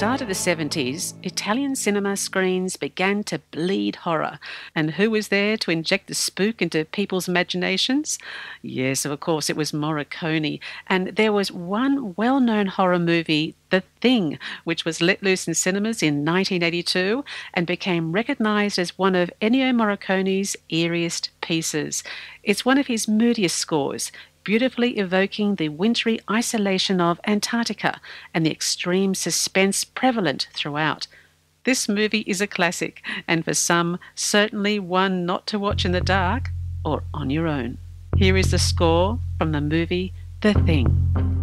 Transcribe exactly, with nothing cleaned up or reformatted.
start of the seventies, Italian cinema screens began to bleed horror. And who was there to inject the spook into people's imaginations? Yes, of course, it was Morricone. And there was one well-known horror movie, The Thing, which was let loose in cinemas in nineteen eighty-two and became recognised as one of Ennio Morricone's eeriest pieces. It's one of his moodiest scores, beautifully evoking the wintry isolation of Antarctica and the extreme suspense prevalent throughout. This movie is a classic, and for some, certainly one not to watch in the dark or on your own. Here is the score from the movie The Thing.